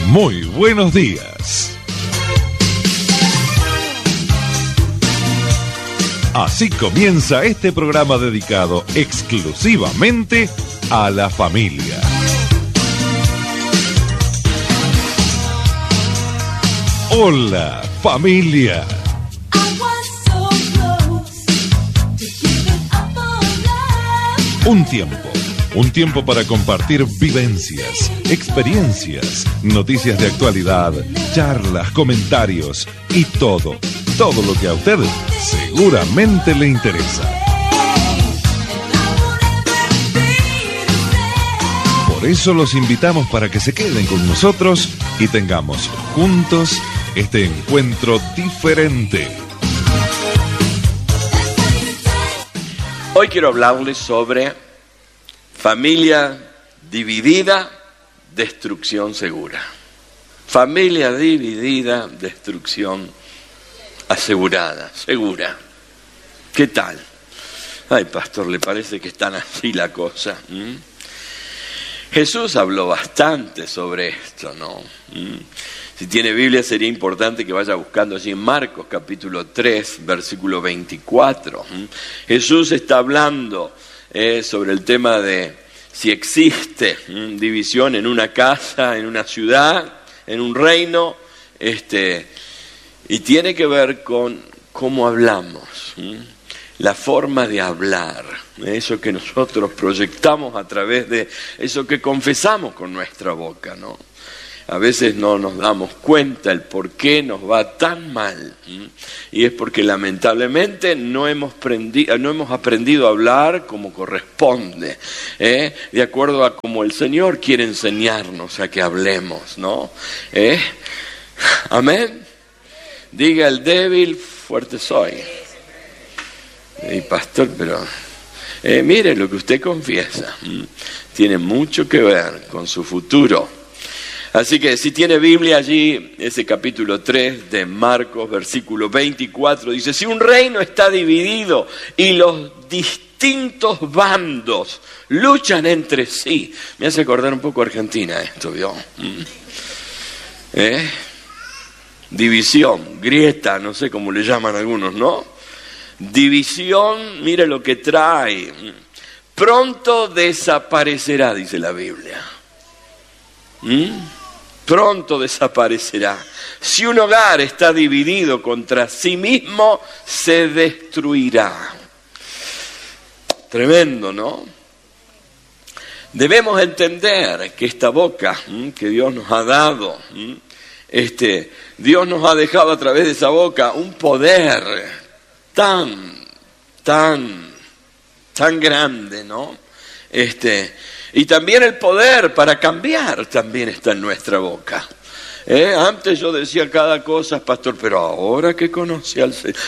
Muy buenos días. Así comienza este programa dedicado exclusivamente a la familia. Hola, familia. Un tiempo para compartir vivencias, experiencias, noticias de actualidad, charlas, comentarios y todo lo que a usted seguramente le interesa. Por eso los invitamos para que se queden con nosotros y tengamos juntos este encuentro diferente. Hoy quiero hablarles sobre familia dividida, destrucción segura. Familia dividida, destrucción asegurada, segura. ¿Qué tal? Ay, pastor, ¿le parece que es tan así la cosa? Jesús habló bastante sobre esto, ¿no? Si tiene Biblia sería importante que vaya buscando allí en Marcos capítulo 3, versículo 24. Jesús está hablando sobre el tema de si existe división en una casa, en una ciudad, en un reino, y tiene que ver con cómo hablamos, la forma de hablar, eso que nosotros proyectamos a través de eso que confesamos con nuestra boca, ¿no? A veces no nos damos cuenta el por qué nos va tan mal. Y es porque lamentablemente no hemos aprendido a hablar como corresponde, de acuerdo a como el Señor quiere enseñarnos a que hablemos, ¿no? Amén. Diga el débil, fuerte soy. Y pastor, pero mire, lo que usted confiesa tiene mucho que ver con su futuro. Así que si tiene Biblia allí, ese capítulo 3 de Marcos, versículo 24, dice: si un reino está dividido y los distintos bandos luchan entre sí. Me hace acordar un poco a Argentina esto, ¿vio? División, grieta, no sé cómo le llaman algunos, ¿no? División, mire lo que trae. Pronto desaparecerá, dice la Biblia. Pronto desaparecerá. Si un hogar está dividido contra sí mismo, se destruirá. Tremendo, ¿no? Debemos entender que esta boca que Dios nos ha dado, Dios nos ha dejado a través de esa boca un poder tan grande, ¿no? Y también el poder para cambiar también está en nuestra boca. Antes yo decía cada cosa, pastor, pero ahora que conocí al Señor.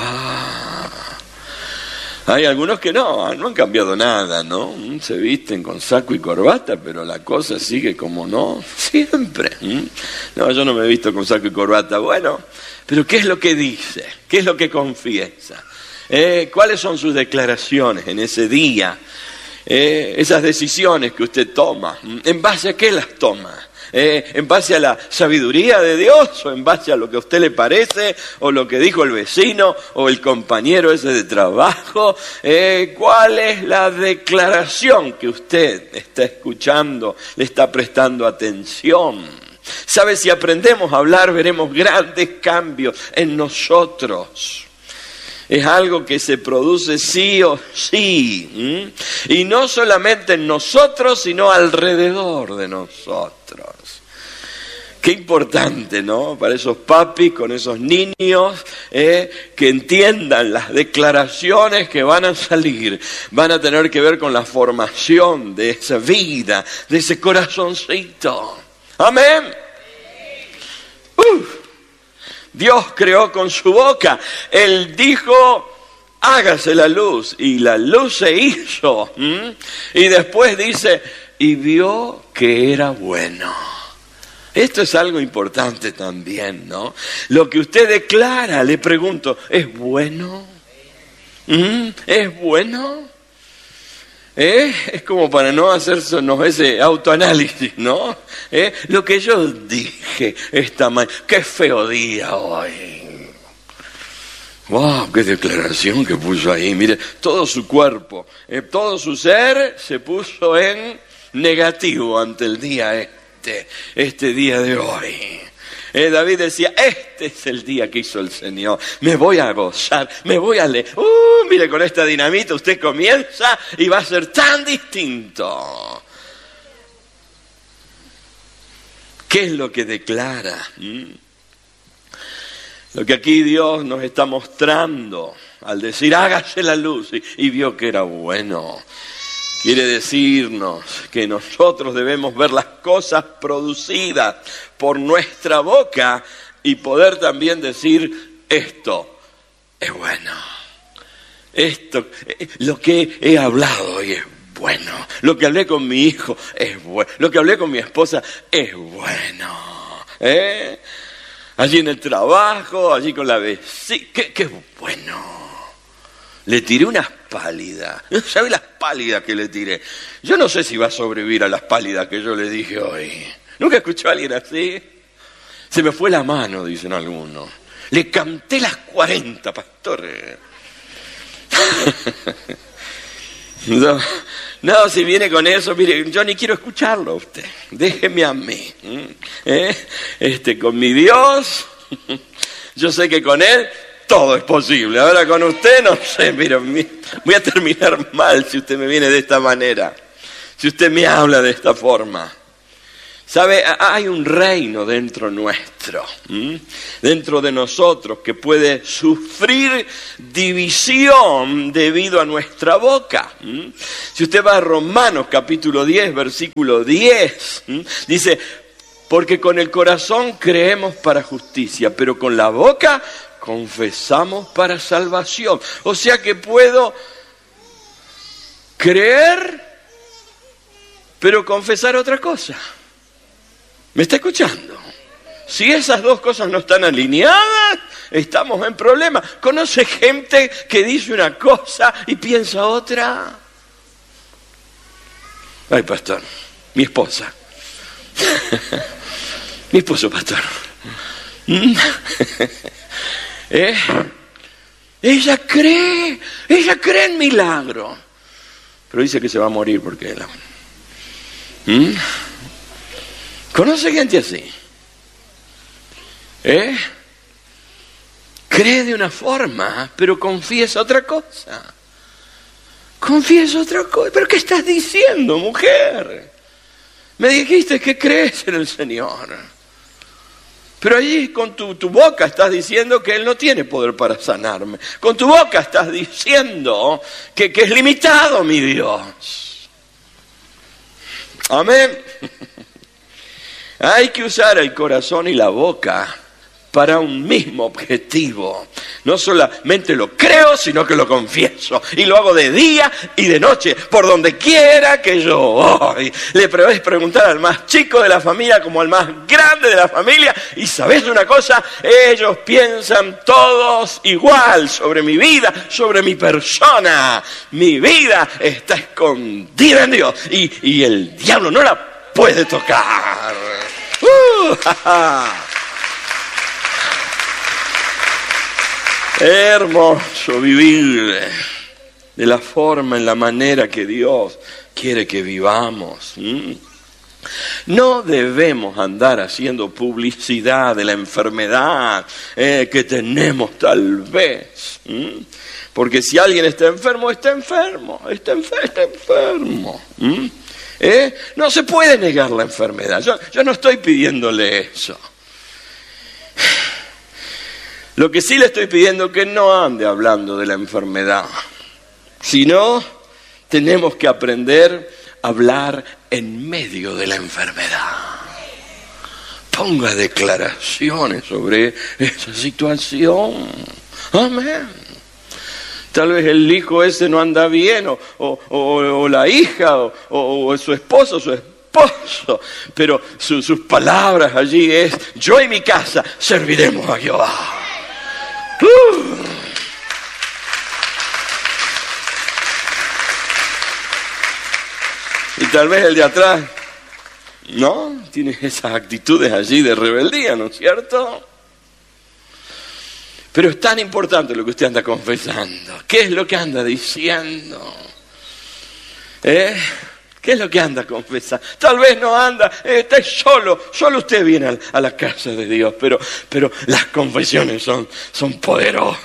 Hay algunos que no han cambiado nada, ¿no? Se visten con saco y corbata, pero la cosa sigue como no, siempre. No, yo no me he visto con saco y corbata. Bueno, pero ¿qué es lo que dice? ¿Qué es lo que confiesa? ¿Cuáles son sus declaraciones en ese día? Esas decisiones que usted toma, ¿en base a qué las toma? ¿En base a la sabiduría de Dios o en base a lo que a usted le parece o lo que dijo el vecino o el compañero ese de trabajo? ¿Cuál es la declaración que usted está escuchando, le está prestando atención? ¿Sabe? Si aprendemos a hablar, veremos grandes cambios en nosotros. Es algo que se produce sí o sí. Y no solamente en nosotros, sino alrededor de nosotros. Qué importante, ¿no? Para esos papis con esos niños, que entiendan las declaraciones que van a salir. Van a tener que ver con la formación de esa vida, de ese corazoncito. Amén. Dios creó con su boca. Él dijo: hágase la luz, y la luz se hizo. Y después dice: y vio que era bueno. Esto es algo importante también, ¿no? Lo que usted declara, le pregunto, ¿es bueno? ¿Es bueno? Es como para no hacernos ese autoanálisis, ¿no? Lo que yo dije esta mañana, qué feo día hoy. ¡Wow! ¡Qué declaración que puso ahí! Mire, todo su cuerpo, todo su ser se puso en negativo ante el día este día de hoy. David decía, este es el día que hizo el Señor, me voy a gozar, me voy a leer. Mire, con esta dinamita usted comienza y va a ser tan distinto. ¿Qué es lo que declara? Lo que aquí Dios nos está mostrando al decir, hágase la luz, y vio que era bueno. Quiere decirnos que nosotros debemos ver las cosas producidas por nuestra boca y poder también decir, esto es bueno. Esto, lo que he hablado hoy es bueno. Lo que hablé con mi hijo es bueno. Lo que hablé con mi esposa es bueno. Allí en el trabajo, allí con la vecina, qué bueno. Le tiré unas pálidas. ¿Sabe las pálidas que le tiré? Yo no sé si va a sobrevivir a las pálidas que yo le dije hoy. ¿Nunca escuchó a alguien así? Se me fue la mano, dicen algunos. Le canté las 40, pastor. No, si viene con eso, mire, yo ni quiero escucharlo a usted. Déjeme a mí. Con mi Dios, yo sé que con Él todo es posible. Ahora con usted, no sé, mira, voy a terminar mal si usted me viene de esta manera. Si usted me habla de esta forma. ¿Sabe? Hay un reino dentro nuestro, dentro de nosotros, que puede sufrir división debido a nuestra boca. Si usted va a Romanos capítulo 10, versículo 10, dice, porque con el corazón creemos para justicia, pero con la boca confesamos para salvación. O sea que puedo creer, pero confesar otra cosa. ¿Me está escuchando? Si esas dos cosas no están alineadas, estamos en problemas. ¿Conoce gente que dice una cosa y piensa otra? Ay, pastor, mi esposa. Mi esposo, pastor. Ella cree en milagro, pero dice que se va a morir porque ¿conoce gente así? Cree de una forma, pero confiesa otra cosa. Confiesa otra cosa. ¿Pero qué estás diciendo, mujer? Me dijiste que crees en el Señor. Pero allí con tu boca estás diciendo que Él no tiene poder para sanarme. Con tu boca estás diciendo que es limitado mi Dios. Amén. Hay que usar el corazón y la boca para un mismo objetivo. No solamente lo creo, sino que lo confieso. Y lo hago de día y de noche, por donde quiera que yo voy. Le podés preguntar al más chico de la familia como al más grande de la familia. Y ¿sabés una cosa? Ellos piensan todos igual sobre mi vida, sobre mi persona. Mi vida está escondida en Dios. Y el diablo no la puede tocar. Hermoso vivir de la forma, en la manera que Dios quiere que vivamos. No debemos andar haciendo publicidad de la enfermedad que tenemos tal vez. Porque si alguien está enfermo, está enfermo. No se puede negar la enfermedad. Yo no estoy pidiéndole eso. Lo que sí le estoy pidiendo es que no ande hablando de la enfermedad, sino tenemos que aprender a hablar en medio de la enfermedad. Ponga declaraciones sobre esa situación. Amén. Tal vez el hijo ese no anda bien, o la hija, o su esposo, pero sus palabras allí es: yo y mi casa serviremos a Jehová. Y tal vez el de atrás, ¿no? Tiene esas actitudes allí de rebeldía, ¿no es cierto? Pero es tan importante lo que usted anda confesando. ¿Qué es lo que anda diciendo? ¿Qué es lo que anda confesando? Tal vez no anda, está solo usted viene a la casa de Dios, pero las confesiones son poderosas.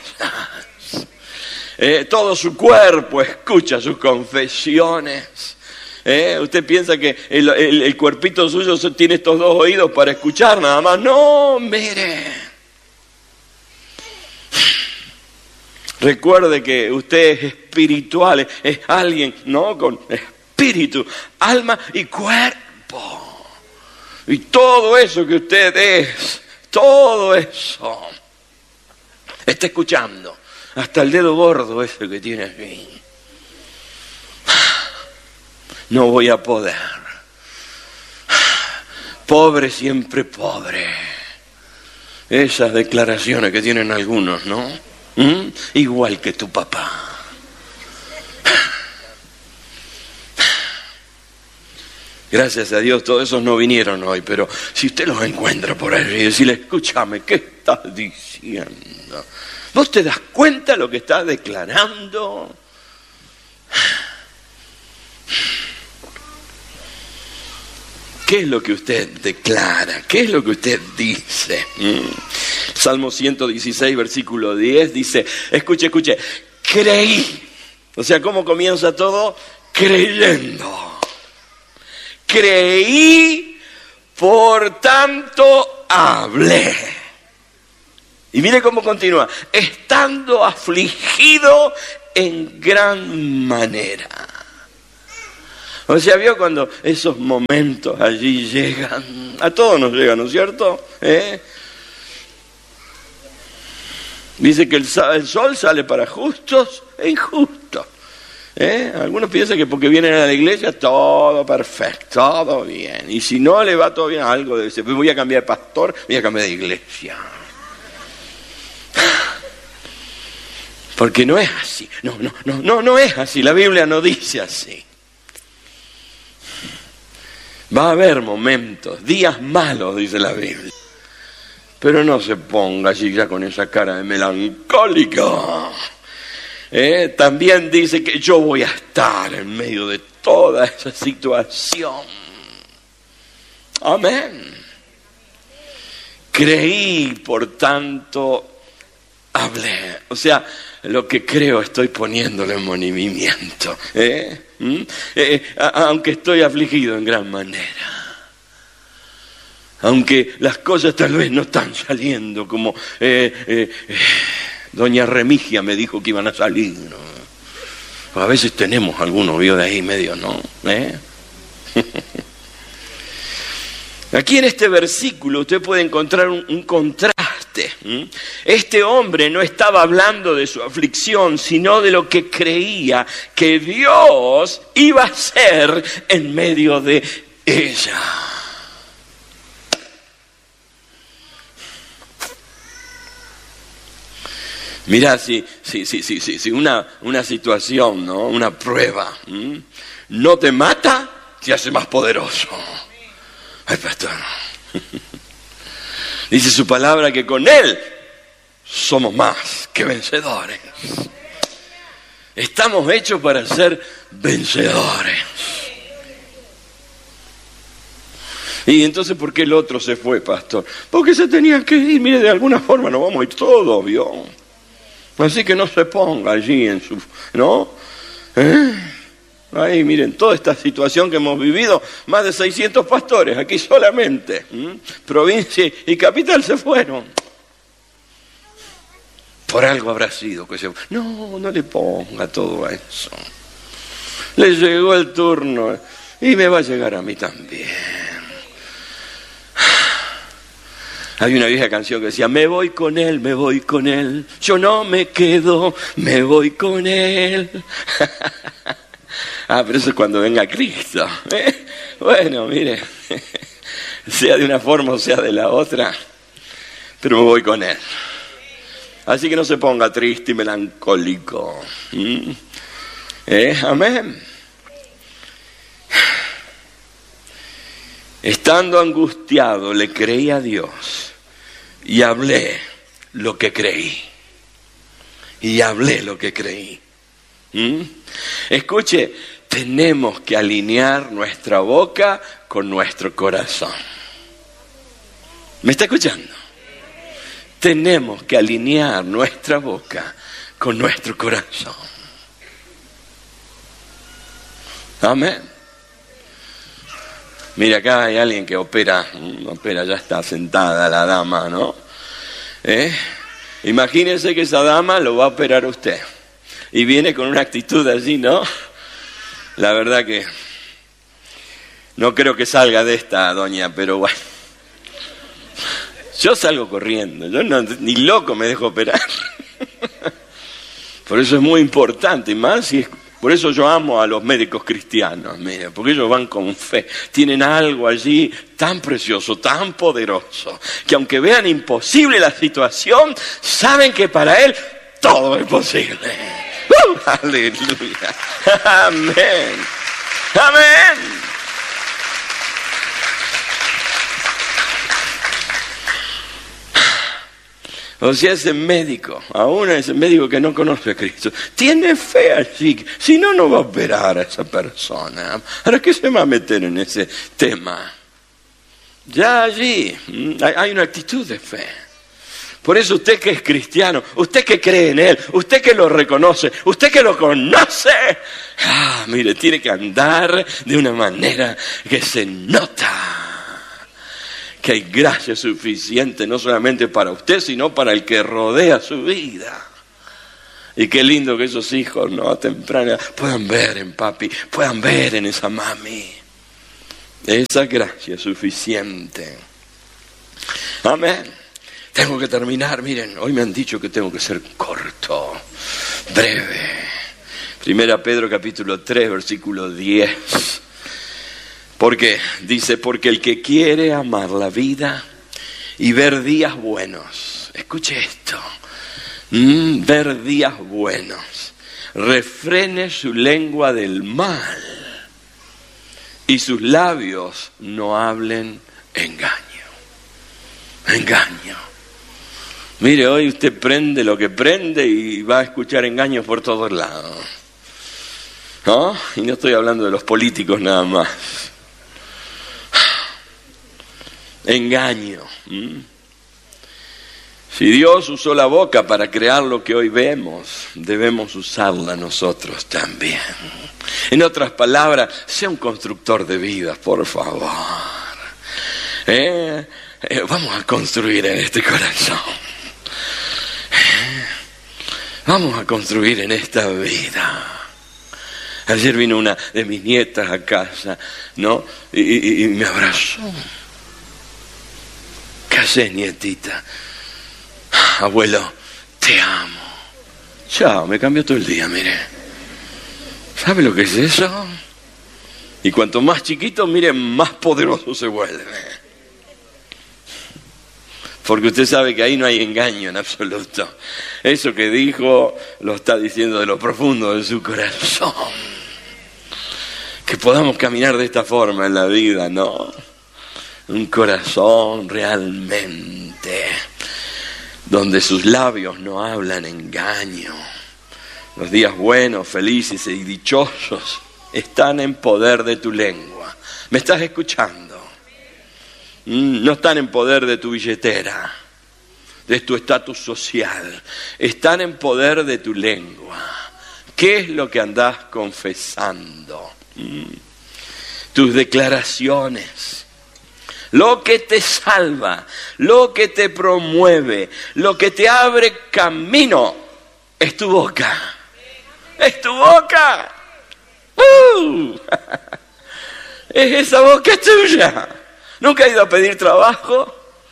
Todo su cuerpo escucha sus confesiones. Usted piensa que el cuerpito suyo tiene estos dos oídos para escuchar nada más. No, mire. Recuerde que usted es espiritual, es alguien, ¿no? Con espíritu, alma y cuerpo. Y todo eso que usted es, todo eso, está escuchando. Hasta el dedo gordo ese que tiene aquí. No voy a poder. Pobre siempre pobre. Esas declaraciones que tienen algunos, ¿no? Igual que tu papá. Gracias a Dios, todos esos no vinieron hoy, pero si usted los encuentra por ahí y decirle, escúchame, ¿qué estás diciendo? ¿Vos te das cuenta de lo que estás declarando? ¿Qué es lo que usted declara? ¿Qué es lo que usted dice? Salmo 116, versículo 10 dice, escuche, creí. O sea, ¿cómo comienza todo? Creyendo. Creí, por tanto hablé. Y mire cómo continúa, estando afligido en gran manera. O sea, ¿vio cuando esos momentos allí llegan? A todos nos llegan, ¿no es cierto? Dice que el sol sale para justos e injustos. Algunos piensan que porque vienen a la iglesia todo perfecto, todo bien. Y si no le va todo bien, algo debe ser. Voy a cambiar de pastor, voy a cambiar de iglesia. Porque no es así. No es así. La Biblia no dice así. Va a haber momentos, días malos, dice la Biblia. Pero no se ponga así ya con esa cara de melancólico. También dice que yo voy a estar en medio de toda esa situación. Amén. Creí, por tanto, hablé. O sea, lo que creo estoy poniéndolo en movimiento. Aunque estoy afligido en gran manera. Aunque las cosas tal vez no están saliendo como doña Remigia me dijo que iban a salir, ¿no? A veces tenemos algunos de ahí medio, ¿no? Aquí en este versículo usted puede encontrar un contraste. Este hombre no estaba hablando de su aflicción, sino de lo que creía que Dios iba a hacer en medio de ella. Mirá, si una situación, ¿no? Una prueba, no te mata, te hace más poderoso. Ay, pastor. Dice su palabra que con Él somos más que vencedores. Estamos hechos para ser vencedores. Y entonces, ¿por qué el otro se fue, pastor? Porque se tenía que ir. Mire, de alguna forma nos vamos a ir todos, ¿vio? Así que no se ponga allí en su... ¿no? Ahí, miren, toda esta situación que hemos vivido, más de 600 pastores, aquí solamente. Provincia y capital se fueron. Por algo habrá sido que se... No le ponga todo a eso. Le llegó el turno y me va a llegar a mí también. Hay una vieja canción que decía, me voy con él, yo no me quedo, me voy con él. Pero eso es cuando venga Cristo. Bueno, mire, sea de una forma o sea de la otra, pero me voy con él. Así que no se ponga triste y melancólico. Amén. Estando angustiado, le creí a Dios y hablé lo que creí. Y hablé lo que creí. Escuche, tenemos que alinear nuestra boca con nuestro corazón. ¿Me está escuchando? Tenemos que alinear nuestra boca con nuestro corazón. Amén. Mira, acá hay alguien que opera, ya está sentada la dama, ¿no? Imagínense que esa dama lo va a operar usted. Y viene con una actitud así, ¿no? La verdad que no creo que salga de esta, doña, pero bueno. Yo salgo corriendo, yo ni loco me dejo operar. Por eso es muy importante, y más si es... Por eso yo amo a los médicos cristianos, mira, porque ellos van con fe. Tienen algo allí tan precioso, tan poderoso, que aunque vean imposible la situación, saben que para Él todo es posible. ¡Aleluya! ¡Amén! ¡Amén! O sea, ese médico, aún ese médico que no conoce a Cristo, tiene fe allí, si no, no va a operar a esa persona. ¿Para qué se va a meter en ese tema? Ya allí hay una actitud de fe. Por eso usted que es cristiano, usted que cree en Él, usted que lo reconoce, usted que lo conoce, mire, tiene que andar de una manera que se nota que hay gracia suficiente no solamente para usted, sino para el que rodea su vida. Y qué lindo que esos hijos, ¿no?, a temprana edad, puedan ver en papi, puedan ver en esa mami. Esa gracia es suficiente. Amén. Tengo que terminar, miren, hoy me han dicho que tengo que ser corto, breve. 1 Pedro capítulo 3, versículo 10. Porque dice, porque el que quiere amar la vida y ver días buenos, escuche esto, ver días buenos, refrene su lengua del mal y sus labios no hablen engaño. Engaño. Mire, hoy usted prende lo que prende y va a escuchar engaños por todos lados. ¿No? Y no estoy hablando de los políticos nada más. Engaño. Si Dios usó la boca para crear lo que hoy vemos, debemos usarla nosotros también. En otras palabras, sea un constructor de vidas, por favor. Vamos a construir en este corazón. Vamos a construir en esta vida. Ayer vino una de mis nietas a casa, ¿no? Y me abrazó. ¿Qué haces, nietita? Abuelo, te amo. Chao, me cambió todo el día, mire. ¿Sabe lo que es eso? Y cuanto más chiquito, mire, más poderoso se vuelve. Porque usted sabe que ahí no hay engaño en absoluto. Eso que dijo lo está diciendo de lo profundo de su corazón. Que podamos caminar de esta forma en la vida, ¿no? Un corazón realmente donde sus labios no hablan engaño. Los días buenos, felices y dichosos están en poder de tu lengua. ¿Me estás escuchando? No están en poder de tu billetera, de tu estatus social. Están en poder de tu lengua. ¿Qué es lo que andás confesando? Tus declaraciones. Lo que te salva, lo que te promueve, lo que te abre camino, es tu boca. ¡Es tu boca! Es esa boca tuya. ¿Nunca has ido a pedir trabajo?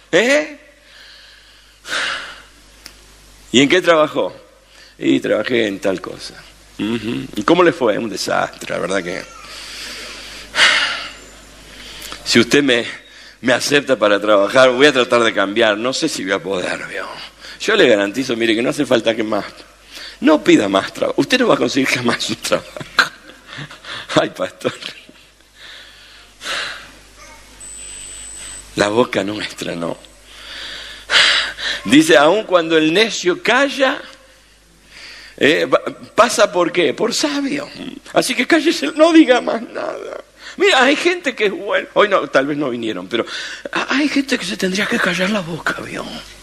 ¿Y en qué trabajó? Y trabajé en tal cosa. ¿Y cómo le fue? Un desastre, la verdad que... Si usted me acepta para trabajar, voy a tratar de cambiar. No sé si voy a poder, ¿vio? Yo le garantizo, mire, que no hace falta que más... No pida más trabajo. Usted no va a conseguir jamás un trabajo. Ay, pastor. La boca nuestra no. Dice, aun cuando el necio calla, pasa ¿por qué? Por sabio. Así que cállese, no diga más nada. Mira, hay gente que es buena. Hoy no, tal vez no vinieron, pero hay gente que se tendría que callar la boca, ¿vio?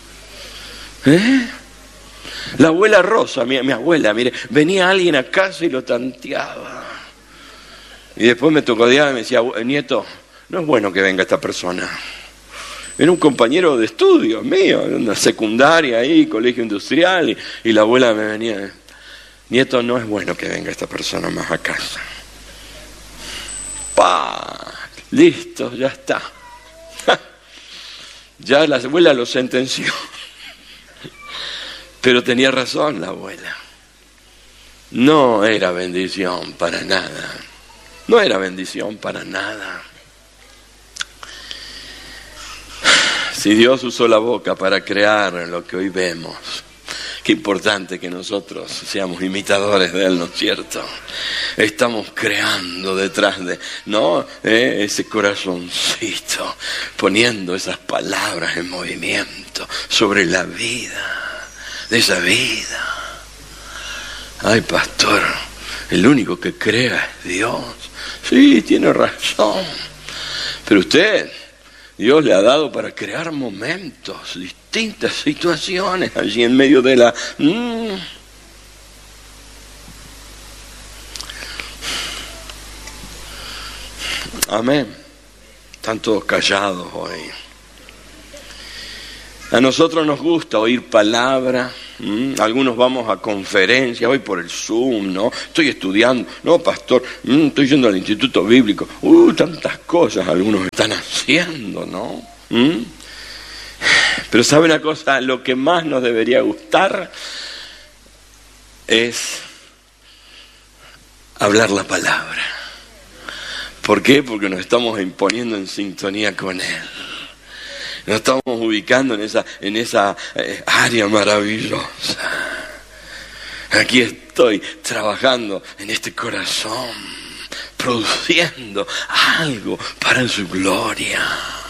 La abuela Rosa, mi abuela, mire, venía alguien a casa y lo tanteaba. Y después me tocó y me decía, nieto, no es bueno que venga esta persona. Era un compañero de estudio mío, en una secundaria ahí, colegio industrial, y la abuela me venía, nieto, no es bueno que venga esta persona más a casa. Listo, ya está. Ya la abuela lo sentenció. Pero tenía razón la abuela. No era bendición para nada. No era bendición para nada. Si Dios usó la boca para crear lo que hoy vemos, qué importante que nosotros seamos imitadores de Él, ¿no es cierto? Estamos creando detrás de, ¿no? Ese corazoncito, poniendo esas palabras en movimiento sobre la vida, de esa vida. Ay, pastor, el único que crea es Dios. Sí, tiene razón. Pero usted, Dios le ha dado para crear momentos, distintas situaciones allí en medio de la... Amén. Están todos callados hoy. A nosotros nos gusta oír palabra. Algunos vamos a conferencias, hoy por el Zoom, ¿no? Estoy estudiando, no, pastor, estoy yendo al instituto bíblico. Tantas cosas algunos están haciendo, ¿no? Pero ¿sabe una cosa? Lo que más nos debería gustar es hablar la palabra. ¿Por qué? Porque nos estamos imponiendo en sintonía con Él. Nos estamos ubicando en esa área maravillosa. Aquí estoy trabajando en este corazón, produciendo algo para su gloria.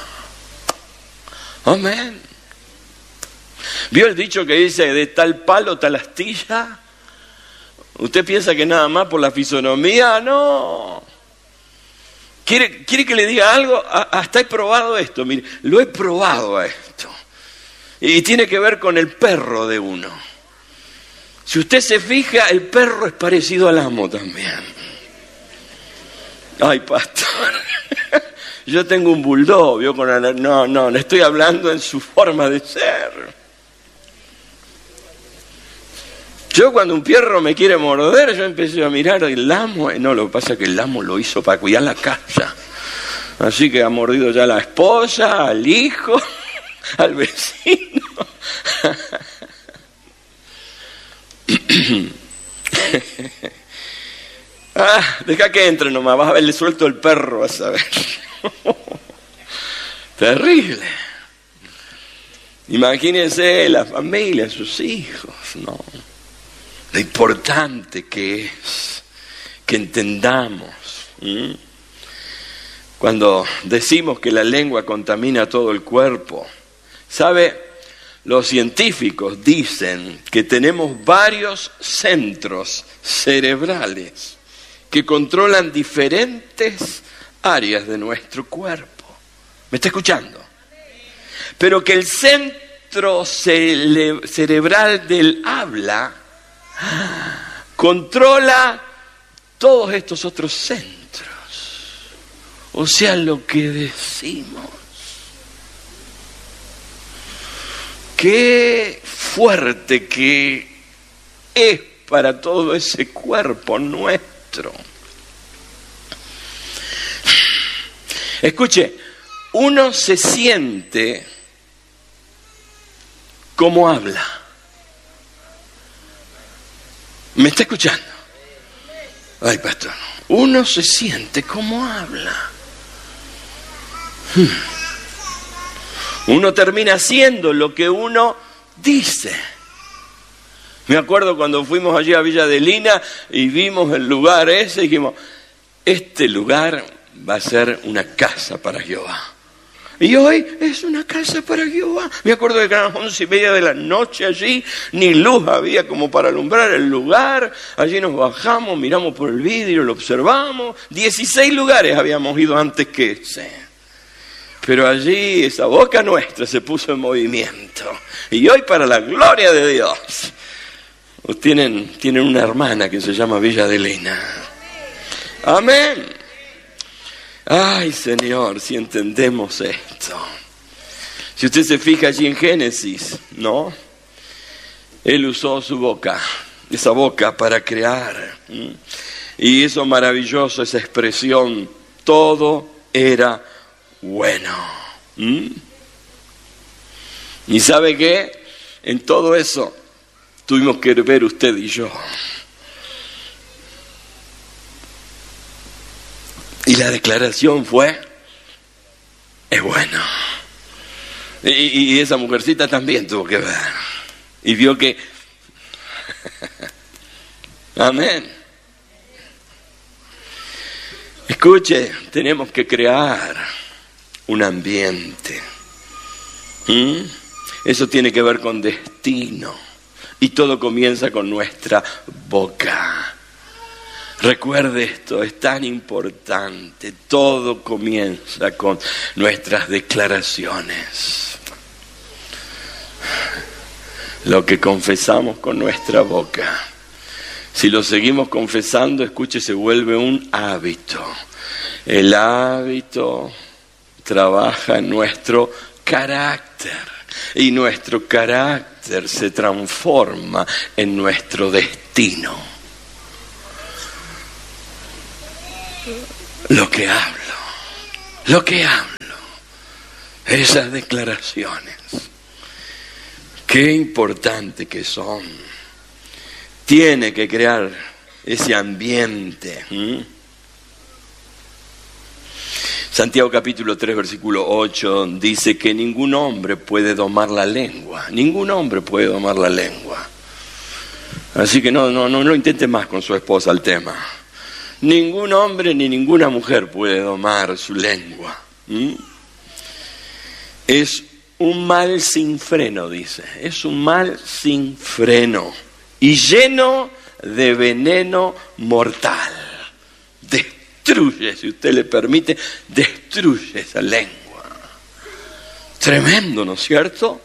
Amén. ¿Vio el dicho que dice de tal palo, tal astilla? ¿Usted piensa que nada más por la fisonomía? No. ¿Quiere que le diga algo? Hasta he probado esto, mire, lo he probado a esto. Y tiene que ver con el perro de uno. Si usted se fija, el perro es parecido al amo también. Ay, pastor, yo tengo un bulldog, ¿vio? No, le estoy hablando en su forma de ser. Yo cuando un perro me quiere morder, yo empecé a mirar el amo. No, lo que pasa es que el amo lo hizo para cuidar la casa. Así que ha mordido ya a la esposa, al hijo, al vecino. Deja que entre nomás, vas a ver, le suelto el perro, vas a ver. Terrible. Imagínense la familia, sus hijos, ¿no? Lo importante que es que entendamos. Cuando decimos que la lengua contamina todo el cuerpo, ¿sabe? Los científicos dicen que tenemos varios centros cerebrales que controlan diferentes áreas de nuestro cuerpo. ¿Me está escuchando? Pero que el centro cerebral del habla controla todos estos otros centros. O sea, lo que decimos. Qué fuerte que es para todo ese cuerpo nuestro. Escuche, uno se siente como habla. ¿Me está escuchando? Ay, pastor, uno se siente como habla. Uno termina haciendo lo que uno dice. Me acuerdo cuando fuimos allí a Villa de Lina y vimos el lugar ese y dijimos, este lugar va a ser una casa para Jehová. Y hoy es una casa para Jehová. Me acuerdo que eran 11:30 de la noche allí, ni luz había como para alumbrar el lugar. Allí nos bajamos, miramos por el vidrio, lo observamos. 16 lugares habíamos ido antes que ese. Pero allí esa boca nuestra se puso en movimiento. Y hoy, para la gloria de Dios, tienen una hermana que se llama Villa Adelina. Amén. Ay, Señor, si entendemos esto. Si usted se fija allí en Génesis, ¿no? Él usó su boca, esa boca para crear. Y eso maravilloso, esa expresión, todo era bueno. ¿Y sabe qué? En todo eso tuvimos que ver usted y yo. Y la declaración fue, es bueno. Y esa mujercita también tuvo que ver. Y vio que... Amén. Escuche, tenemos que crear un ambiente. Eso tiene que ver con destino. Y todo comienza con nuestra boca. Recuerde esto, es tan importante. Todo comienza con nuestras declaraciones. Lo que confesamos con nuestra boca. Si lo seguimos confesando, escuche, se vuelve un hábito. El hábito trabaja en nuestro carácter. Y nuestro carácter se transforma en nuestro destino. Lo que hablo, esas declaraciones, qué importante que son. Tiene que crear ese ambiente. Santiago capítulo 3, versículo 8 dice que ningún hombre puede domar la lengua. Ningún hombre puede domar la lengua. Así que no intente más con su esposa el tema. Ningún hombre ni ninguna mujer puede domar su lengua. Es un mal sin freno, dice. Es un mal sin freno. Y lleno de veneno mortal. Destruye, si usted le permite, destruye esa lengua. Tremendo, ¿no es cierto?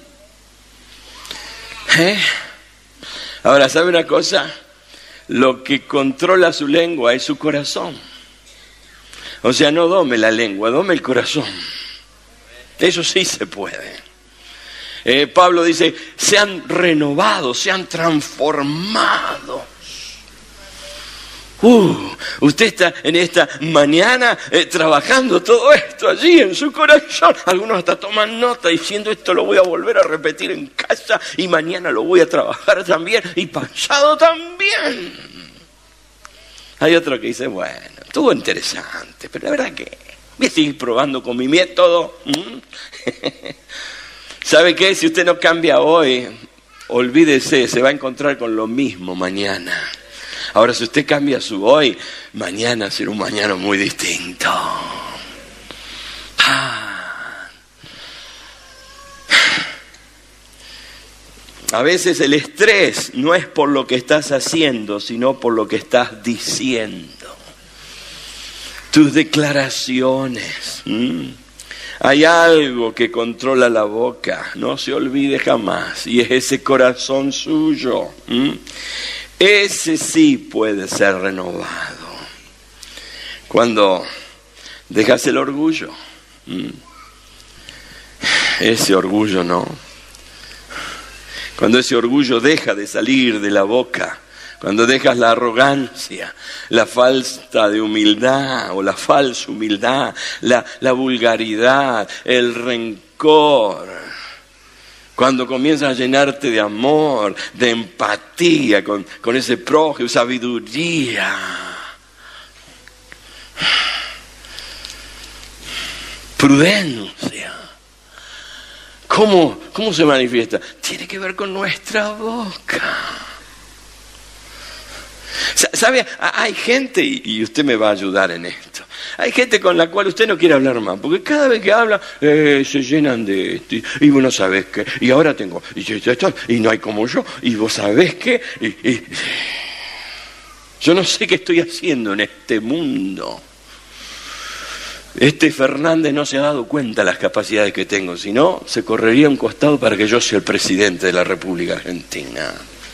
Ahora, ¿sabe una cosa? Lo que controla su lengua es su corazón. O sea, no dome la lengua, dome el corazón. Eso sí se puede. Pablo dice, sean renovados, sean transformados. Usted está en esta mañana trabajando todo esto allí en su corazón. Algunos hasta toman nota diciendo, esto lo voy a volver a repetir en casa y mañana lo voy a trabajar también y pasado también. Hay otro que dice, bueno, estuvo interesante, pero la verdad que voy a seguir probando con mi método. ¿Sabe qué? Si usted no cambia hoy, olvídese, se va a encontrar con lo mismo mañana. Ahora, si usted cambia su hoy, mañana será un mañana muy distinto. A veces el estrés no es por lo que estás haciendo, sino por lo que estás diciendo. Tus declaraciones. Hay algo que controla la boca, no se olvide jamás, y es ese corazón suyo. Ese sí puede ser renovado. Cuando dejas el orgullo, ese orgullo no. Cuando ese orgullo deja de salir de la boca, cuando dejas la arrogancia, la falta de humildad o la falsa humildad, la vulgaridad, el rencor. Cuando comienzas a llenarte de amor, de empatía con ese prójimo, sabiduría. Prudencia. ¿Cómo se manifiesta? Tiene que ver con nuestra boca. ¿Sabe? Hay gente, y usted me va a ayudar en esto, Hay gente con la cual usted no quiere hablar más, porque cada vez que habla se llenan de esto, y vos no sabés qué, y ahora tengo, y no hay como yo, y vos sabés qué, yo no sé qué estoy haciendo en este mundo. Este Fernández no se ha dado cuenta de las capacidades que tengo, si no, se correría a un costado para que yo sea el presidente de la República Argentina.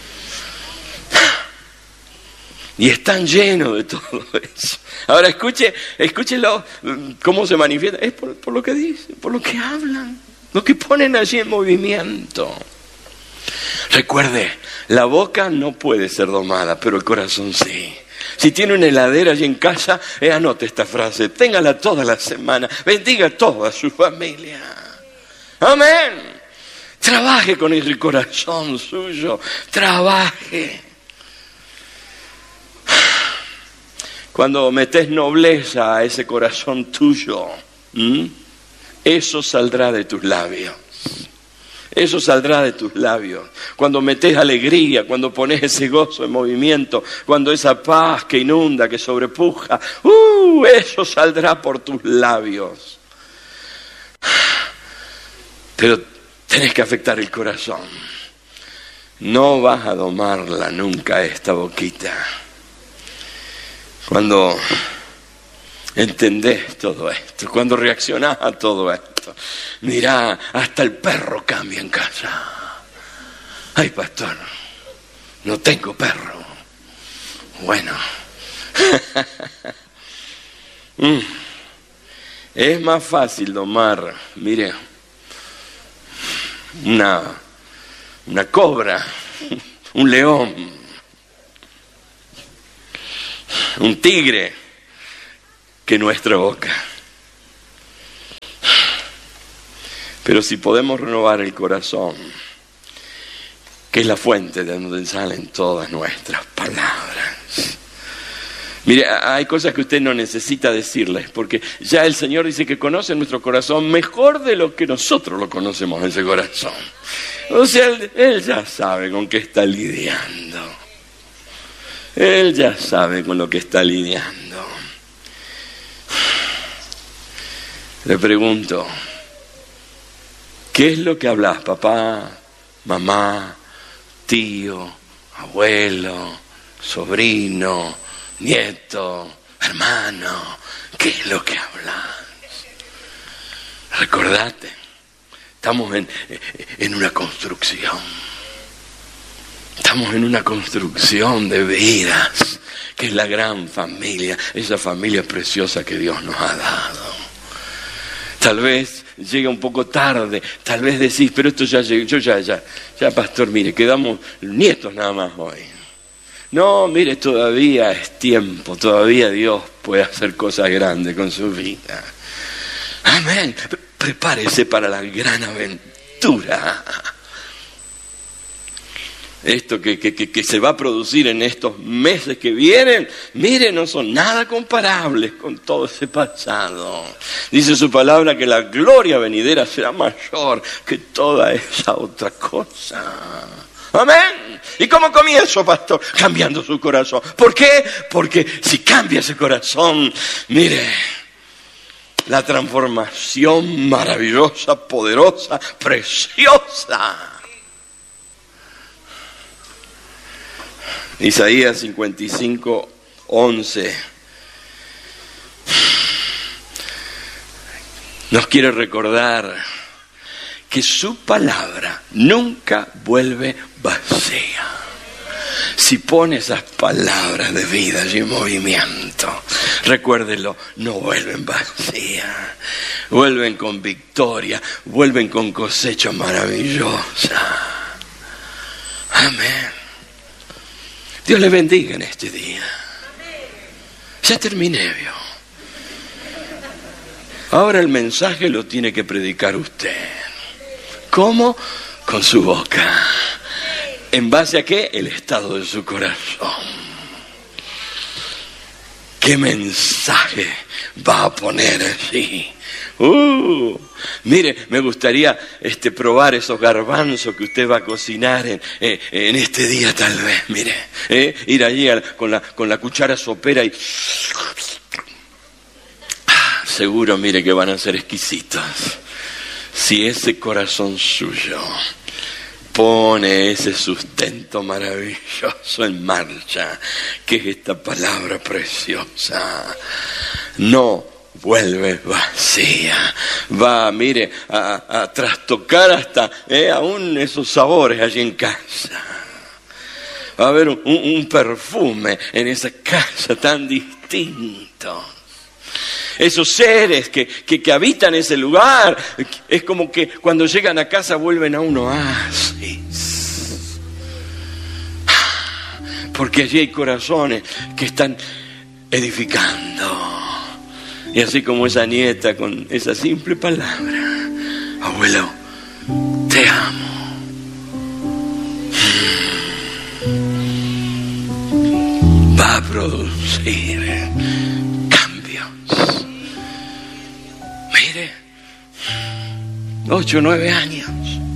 Y están llenos de todo eso. Ahora escúchelo cómo se manifiesta. Es por lo que dicen, por lo que hablan, lo que ponen allí en movimiento. Recuerde, la boca no puede ser domada, pero el corazón sí. Si tiene una heladera allí en casa, anote esta frase, téngala toda la semana, bendiga a toda su familia. Amén. Trabaje con el corazón suyo, trabaje. Cuando metes nobleza a ese corazón tuyo, eso saldrá de tus labios. Eso saldrá de tus labios. Cuando metes alegría, cuando pones ese gozo en movimiento, cuando esa paz que inunda, que sobrepuja, eso saldrá por tus labios. Pero tenés que afectar el corazón. No vas a domarla nunca esta boquita. Cuando entendés todo esto, cuando reaccionás a todo esto, mirá, hasta el perro cambia en casa. Ay, pastor, no tengo perro. Bueno, es más fácil domar, mire, una cobra, un león, un tigre, que nuestra boca. Pero si podemos renovar el corazón, que es la fuente de donde salen todas nuestras palabras. Mire, hay cosas que usted no necesita decirles, porque ya el Señor dice que conoce nuestro corazón mejor de lo que nosotros lo conocemos, ese corazón. O sea, Él ya sabe con qué está lidiando. Él ya sabe con lo que está lidiando. Le pregunto, ¿qué es lo que hablas, papá, mamá, tío, abuelo, sobrino, nieto, hermano? ¿Qué es lo que hablas? Recordate, estamos en una construcción. Estamos en una construcción de vidas, que es la gran familia, esa familia preciosa que Dios nos ha dado. Tal vez llega un poco tarde, tal vez decís, pero esto ya llegó, ya, pastor, mire, quedamos nietos nada más hoy. No, mire, todavía es tiempo, todavía Dios puede hacer cosas grandes con su vida. Amén. Prepárese para la gran aventura. Esto que se va a producir en estos meses que vienen, mire, no son nada comparables con todo ese pasado. Dice su palabra que la gloria venidera será mayor que toda esa otra cosa. Amén. ¿Y cómo comienzo, pastor? Cambiando su corazón. ¿Por qué? Porque si cambia ese corazón, mire, la transformación maravillosa, poderosa, preciosa. Isaías 55, 11 nos quiere recordar que su palabra nunca vuelve vacía. Si pone esas palabras de vida y movimiento, recuérdelo, no vuelven vacías, vuelven con victoria, vuelven con cosecha maravillosa. Amén. Dios le bendiga en este día. Ya terminé, ¿vio? Ahora el mensaje lo tiene que predicar usted. ¿Cómo? Con su boca. ¿En base a qué? El estado de su corazón. ¿Qué mensaje va a poner allí? Mire, me gustaría probar esos garbanzos que usted va a cocinar en este día tal vez, mire, ir allí con la cuchara sopera y seguro, mire, que van a ser exquisitos. Si ese corazón suyo pone ese sustento maravilloso en marcha, que es esta palabra preciosa, no vuelve vacía. Va, mire, a trastocar hasta aún esos sabores allí en casa. Va a haber un perfume en esa casa tan distinto. Esos seres que habitan ese lugar, es como que cuando llegan a casa vuelven a un oasis. Porque allí hay corazones que están edificando. Y así como esa nieta con esa simple palabra: abuelo, te amo. Va a producir cambios. Mire, 8 o 9 años.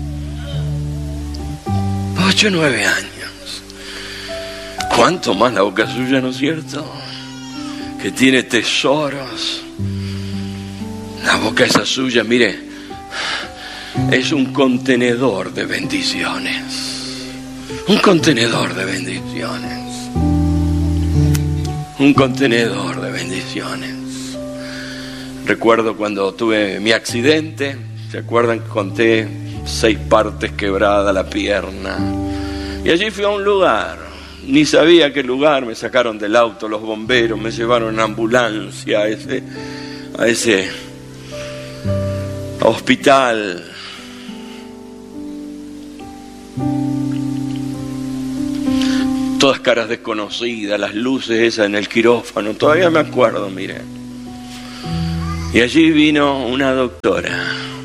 8 o 9 años. ¿Cuánto más la boca suya, no es cierto? Que tiene tesoros. La boca esa suya, mire, es un contenedor de bendiciones. Un contenedor de bendiciones. Un contenedor de bendiciones. Recuerdo cuando tuve mi accidente, ¿se acuerdan que conté 6 partes quebradas la pierna? Y allí fui a un lugar, ni sabía qué lugar, me sacaron del auto los bomberos, me llevaron en ambulancia a ese hospital. Todas caras desconocidas, las luces esas en el quirófano, todavía me acuerdo, mire. Y allí vino una doctora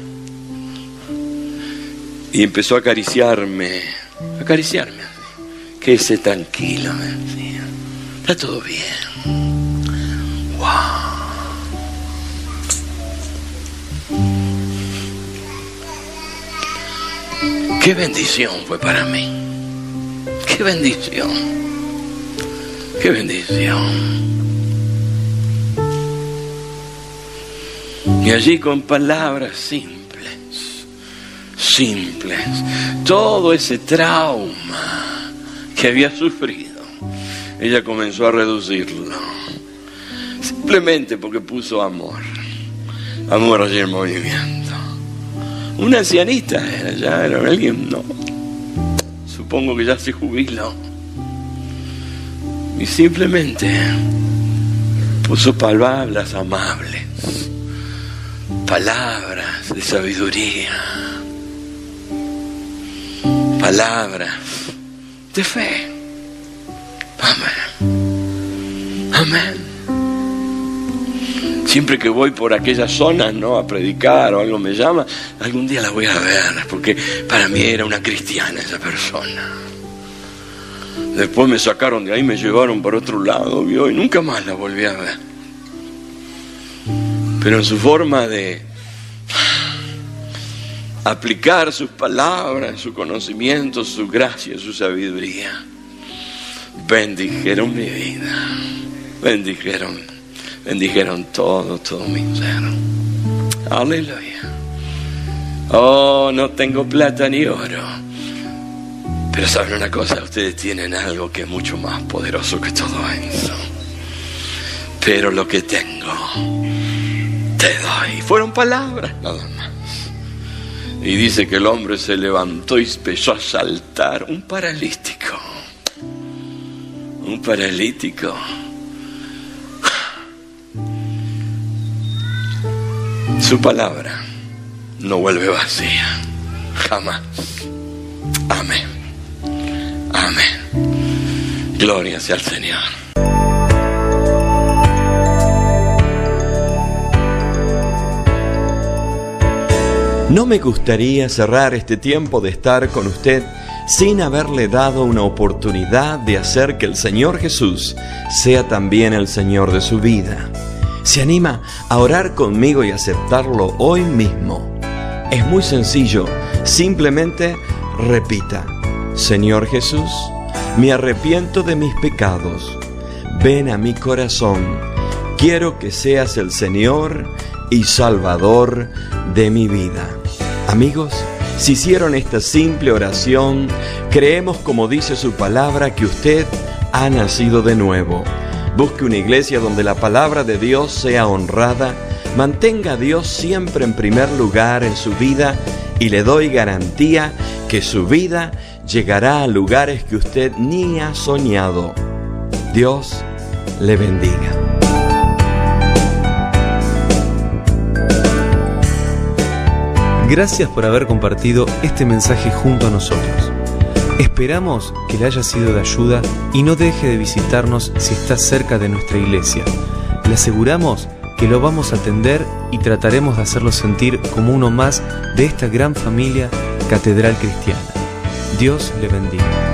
y empezó a acariciarme. Quédese tranquilo, me decía. Está todo bien. Wow. Qué bendición fue para mí. Qué bendición. Qué bendición. Y allí con palabras simples, todo ese trauma que había sufrido, ella comenzó a reducirlo. Simplemente porque puso amor allí en movimiento. Una ancianita era alguien, no, supongo que ya se jubiló. Y simplemente puso palabras amables. Palabras de sabiduría, palabras de fe. Amén. Amén. Siempre que voy por aquellas zonas, ¿no?, a predicar o algo me llama, algún día la voy a ver, porque para mí era una cristiana esa persona. Después me sacaron de ahí, me llevaron para otro lado, ¿vio? Y nunca más la volví a ver. Pero en su forma de aplicar sus palabras, su conocimiento, su gracia, su sabiduría, bendijeron mi vida, bendijeron todo mi ser. Aleluya. Oh, no tengo plata ni oro, pero saben una cosa, ustedes tienen algo que es mucho más poderoso que todo eso. Pero lo que tengo te doy. Fueron palabras nada más. Y dice que el hombre se levantó y empezó a saltar. Un paralítico. Su palabra no vuelve vacía. Jamás. Amén. Amén. Gloria sea al Señor. No me gustaría cerrar este tiempo de estar con usted sin haberle dado una oportunidad de hacer que el Señor Jesús sea también el Señor de su vida. ¿Se anima a orar conmigo y aceptarlo hoy mismo? Es muy sencillo, simplemente repita: Señor Jesús, me arrepiento de mis pecados, ven a mi corazón, quiero que seas el Señor y Salvador de mi vida. Amigos, si hicieron esta simple oración, creemos, como dice su palabra, que usted ha nacido de nuevo. Busque una iglesia donde la palabra de Dios sea honrada, mantenga a Dios siempre en primer lugar en su vida y le doy garantía que su vida llegará a lugares que usted ni ha soñado. Dios le bendiga. Gracias por haber compartido este mensaje junto a nosotros. Esperamos que le haya sido de ayuda y no deje de visitarnos si está cerca de nuestra iglesia. Le aseguramos que lo vamos a atender y trataremos de hacerlo sentir como uno más de esta gran familia Catedral Cristiana. Dios le bendiga.